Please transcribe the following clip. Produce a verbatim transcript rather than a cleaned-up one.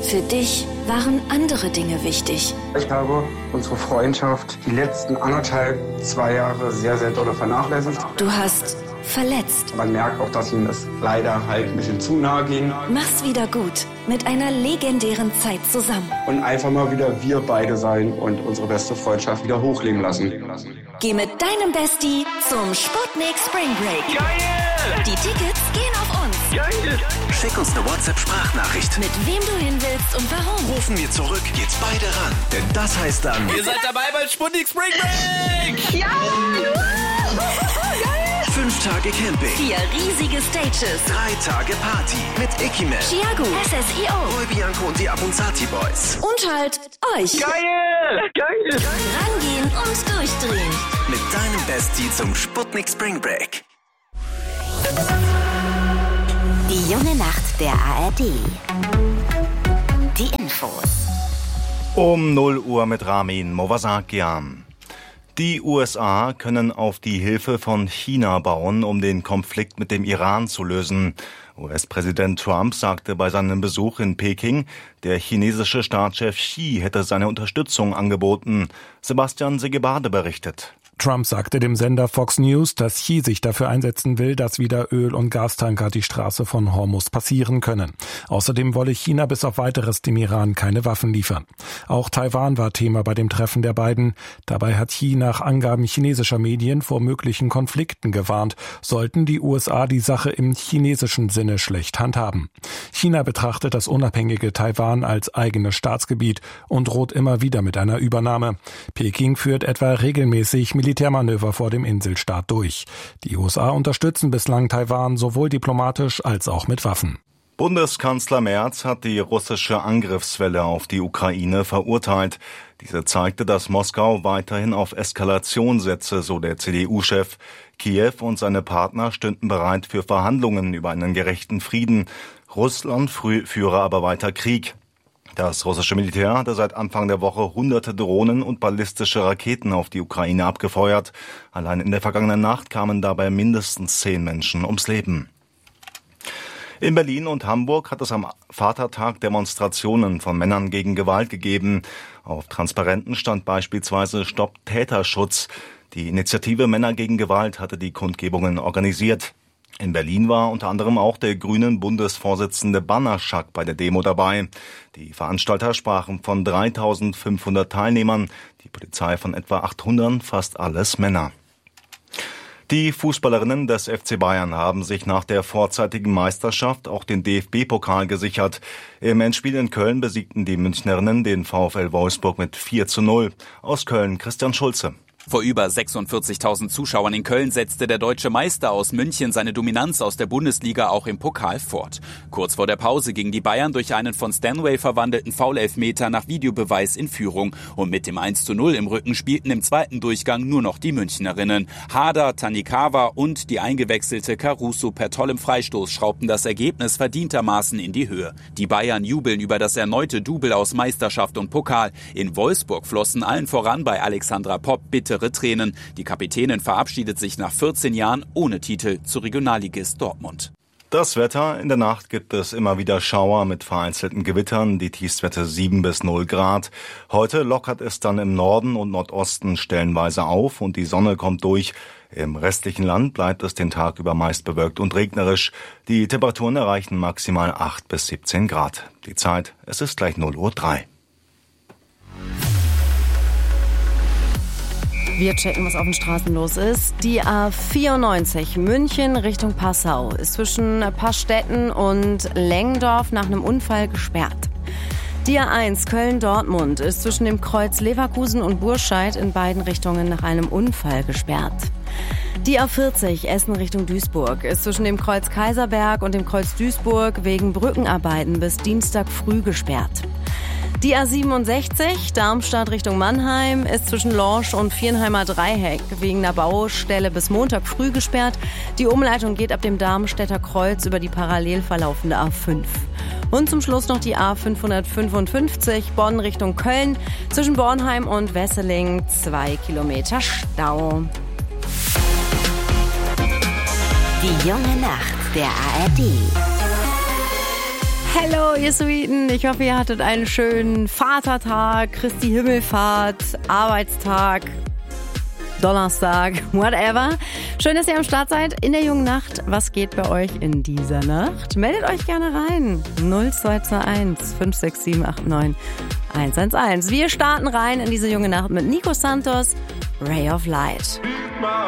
Für dich waren andere Dinge wichtig. Ich habe unsere Freundschaft die letzten anderthalb, zwei Jahre sehr, sehr doll vernachlässigt. Du hast verletzt. Man merkt auch, dass ihm das leider halt ein bisschen zu nahe ging. Mach's wieder gut mit einer legendären Zeit zusammen. Und einfach mal wieder wir beide sein und unsere beste Freundschaft wieder hochleben lassen. Geh mit deinem Bestie zum Sputnik Spring Break. Geil! Die Tickets gehen auf uns. Geil! Schick uns eine WhatsApp-Sprachnachricht. Mit wem du hin willst und warum. Rufen wir zurück, geht's beide ran. Denn das heißt dann... Ihr seid dabei beim Sputnik Spring Break! Ja! Fünf Tage Camping. Vier riesige Stages. Drei Tage Party. Mit Ikiman, Chiago, S S I O, Roy Bianco und die Abunzati Boys. und halt euch. Geil! Geil! Rangehen und durchdrehen. Mit deinem Bestie zum Sputnik Spring Break. Die junge Nacht der A R D. Die Infos. Um null Uhr mit Ramin Movasakian. Die U S A können auf die Hilfe von China bauen, um den Konflikt mit dem Iran zu lösen. U S-Präsident Trump sagte bei seinem Besuch in Peking, der chinesische Staatschef Xi hätte seine Unterstützung angeboten. Sebastian Segebade berichtet. Trump sagte dem Sender Fox News, dass Xi sich dafür einsetzen will, dass wieder Öl- und Gastanker die Straße von Hormuz passieren können. Außerdem wolle China bis auf Weiteres dem Iran keine Waffen liefern. Auch Taiwan war Thema bei dem Treffen der beiden. Dabei hat Xi nach Angaben chinesischer Medien vor möglichen Konflikten gewarnt, sollten die U S A die Sache im chinesischen Sinne schlecht handhaben. China betrachtet das unabhängige Taiwan als eigenes Staatsgebiet und droht immer wieder mit einer Übernahme. Peking führt etwa regelmäßig Militärmanöver vor dem Inselstaat durch. Die U S A unterstützen bislang Taiwan sowohl diplomatisch als auch mit Waffen. Bundeskanzler Merz hat die russische Angriffswelle auf die Ukraine verurteilt. Diese zeigte, dass Moskau weiterhin auf Eskalation setze, so der C D U-Chef. Kiew und seine Partner stünden bereit für Verhandlungen über einen gerechten Frieden. Russland führe aber weiter Krieg. Das russische Militär hatte seit Anfang der Woche hunderte Drohnen und ballistische Raketen auf die Ukraine abgefeuert. Allein in der vergangenen Nacht kamen dabei mindestens zehn Menschen ums Leben. In Berlin und Hamburg hat es am Vatertag Demonstrationen von Männern gegen Gewalt gegeben. Auf Transparenten stand beispielsweise Stopp Täterschutz. Die Initiative Männer gegen Gewalt hatte die Kundgebungen organisiert. In Berlin war unter anderem auch der grünen Bundesvorsitzende Banaschak bei der Demo dabei. Die Veranstalter sprachen von dreitausendfünfhundert Teilnehmern, die Polizei von etwa achthundert, fast alles Männer. Die Fußballerinnen des F C Bayern haben sich nach der vorzeitigen Meisterschaft auch den D F B-Pokal gesichert. Im Endspiel in Köln besiegten die Münchnerinnen den VfL Wolfsburg mit vier zu null. Aus Köln Christian Schulze. Vor über sechsundvierzigtausend Zuschauern in Köln setzte der deutsche Meister aus München seine Dominanz aus der Bundesliga auch im Pokal fort. Kurz vor der Pause gingen die Bayern durch einen von Stanway verwandelten Foul-Elfmeter nach Videobeweis in Führung. Und mit dem eins zu null im Rücken spielten im zweiten Durchgang nur noch die Münchnerinnen. Hader, Tanikawa und die eingewechselte Caruso per tollem Freistoß schraubten das Ergebnis verdientermaßen in die Höhe. Die Bayern jubeln über das erneute Double aus Meisterschaft und Pokal. In Wolfsburg flossen allen voran bei Alexandra Popp bitte Tränen. Die Kapitänin verabschiedet sich nach vierzehn Jahren ohne Titel zu Regionalligist Dortmund. Das Wetter: In der Nacht gibt es immer wieder Schauer mit vereinzelten Gewittern, die Tiefstwerte sieben bis null Grad. Heute lockert es dann im Norden und Nordosten stellenweise auf und die Sonne kommt durch. Im restlichen Land bleibt es den Tag über meist bewölkt und regnerisch. Die Temperaturen erreichen maximal acht bis siebzehn Grad. Die Zeit: es ist gleich null Uhr drei. Wir checken, was auf den Straßen los ist. Die A vierundneunzig München Richtung Passau ist zwischen Passstetten und Lengdorf nach einem Unfall gesperrt. Die A eins Köln-Dortmund ist zwischen dem Kreuz Leverkusen und Burscheid in beiden Richtungen nach einem Unfall gesperrt. Die A vierzig Essen Richtung Duisburg ist zwischen dem Kreuz Kaiserberg und dem Kreuz Duisburg wegen Brückenarbeiten bis Dienstag früh gesperrt. Die A siebenundsechzig Darmstadt Richtung Mannheim ist zwischen Lorsch und Viernheimer Dreieck wegen einer Baustelle bis Montag früh gesperrt. Die Umleitung geht ab dem Darmstädter Kreuz über die parallel verlaufende A fünf. Und zum Schluss noch die A fünfhundertfünfundfünfzig Bonn Richtung Köln zwischen Bornheim und Wesseling zwei Kilometer Stau. Die junge Nacht der A R D. Hello, ihr Sweeten. Ich hoffe, ihr hattet einen schönen Vatertag, Christi Himmelfahrt, Arbeitstag, Donnerstag, whatever. Schön, dass ihr am Start seid in der jungen Nacht. Was geht bei euch in dieser Nacht? Meldet euch gerne rein. null zwei zwei eins fünf sechs sieben acht neun eins eins eins. Wir starten rein in diese junge Nacht mit Nico Santos, Ray of Light.